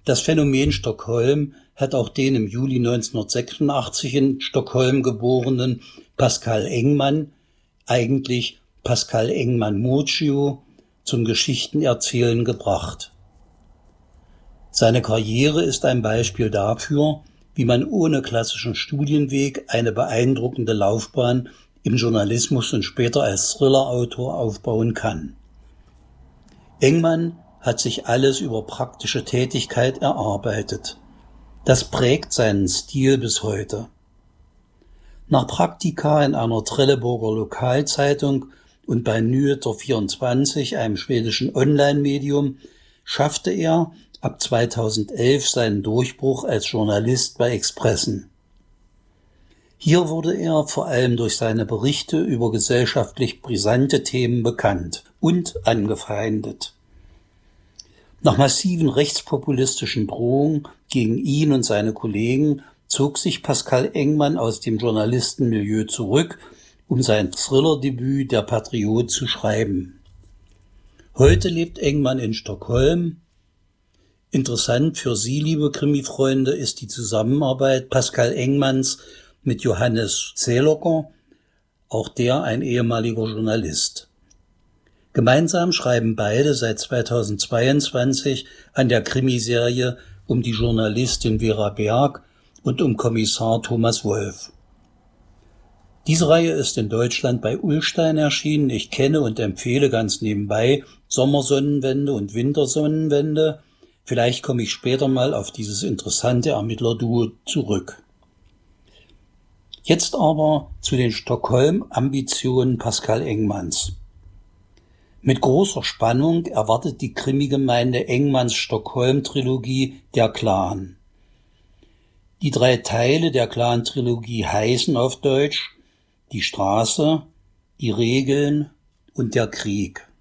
Das Phänomen Stockholm hat auch den im Juli 1986 in Stockholm geborenen Pascal Engman, eigentlich Pascal Engman-Muccio, zum Geschichtenerzählen gebracht. Seine Karriere ist ein Beispiel dafür, wie man ohne klassischen Studienweg eine beeindruckende Laufbahn im Journalismus und später als Thriller-Autor aufbauen kann. Engman hat sich alles über praktische Tätigkeit erarbeitet. Das prägt seinen Stil bis heute. Nach Praktika in einer Trelleborger Lokalzeitung und bei Nyheter 24, einem schwedischen Online-Medium, schaffte er ab 2011 seinen Durchbruch als Journalist bei Expressen. Hier wurde er vor allem durch seine Berichte über gesellschaftlich brisante Themen bekannt und angefeindet. Nach massiven rechtspopulistischen Drohungen gegen ihn und seine Kollegen zog sich Pascal Engman aus dem Journalistenmilieu zurück, um sein Thrillerdebüt Der Patriot zu schreiben. Heute lebt Engman in Stockholm. Interessant für Sie, liebe Krimi-Freunde, ist die Zusammenarbeit Pascal Engmans mit Johannes Zählocker, auch der ein ehemaliger Journalist. Gemeinsam schreiben beide seit 2022 an der Krimiserie um die Journalistin Vera Berg und um Kommissar Thomas Wolf. Diese Reihe ist in Deutschland bei Ullstein erschienen. Ich kenne und empfehle ganz nebenbei Sommersonnenwende und Wintersonnenwende. Vielleicht komme ich später mal auf dieses interessante Ermittlerduo zurück. Jetzt aber zu den Stockholm-Ambitionen Pascal Engmans. Mit großer Spannung erwartet die Krimigemeinde Engmans Stockholm-Trilogie Der Clan. Die 3 Teile der Clan-Trilogie heißen auf Deutsch Die Straße, die Regeln und der Krieg.